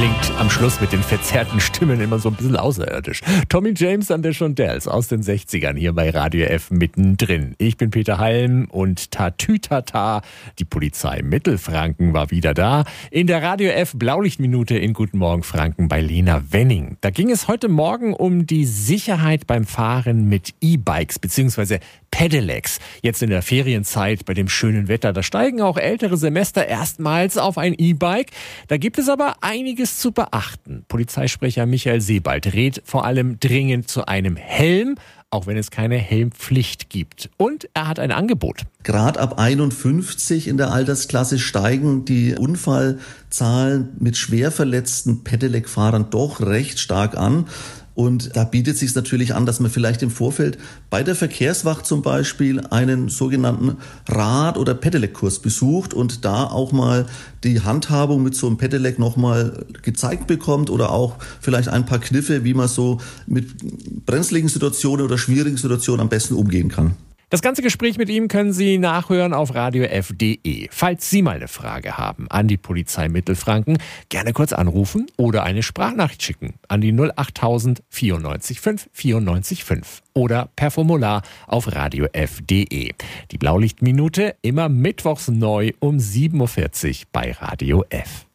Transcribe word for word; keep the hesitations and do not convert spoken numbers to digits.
klingt am Schluss mit den verzerrten Stimmen immer so ein bisschen außerirdisch. Tommy James and the Shondells aus den sechzigern hier bei Radio F mittendrin. Ich bin Peter Halm und Tatütata, die Polizei Mittelfranken war wieder da. In der Radio F Blaulichtminute in Guten Morgen Franken bei Lena Wenning. Da ging es heute Morgen um die Sicherheit beim Fahren mit E-Bikes bzw. Pedelecs. Jetzt in der Ferienzeit bei dem schönen Wetter, da steigen auch ältere Semester erstmals auf ein E-Bike. Da gibt es aber einiges zu beachten. Polizeisprecher Michael Sebald rät vor allem dringend zu einem Helm, auch wenn es keine Helmpflicht gibt. Und er hat ein Angebot. Gerade ab einundfünfzig in der Altersklasse steigen die Unfallzahlen mit schwer verletzten Pedelec-Fahrern doch recht stark an. Und da bietet es sich natürlich an, dass man vielleicht im Vorfeld bei der Verkehrswacht zum Beispiel einen sogenannten Rad- oder Pedelec-Kurs besucht und da auch mal die Handhabung mit so einem Pedelec nochmal gezeigt bekommt oder auch vielleicht ein paar Kniffe, wie man so mit brenzligen Situationen oder schwierigen Situationen am besten umgehen kann. Das ganze Gespräch mit ihm können Sie nachhören auf radiof punkt de. Falls Sie mal eine Frage haben an die Polizei Mittelfranken, gerne kurz anrufen oder eine Sprachnachricht schicken an die null acht tausend vierundneunzig fünf vierundneunzig fünf oder per Formular auf radiof punkt de. Die Blaulichtminute immer mittwochs neu um sieben Uhr vierzig bei Radio F.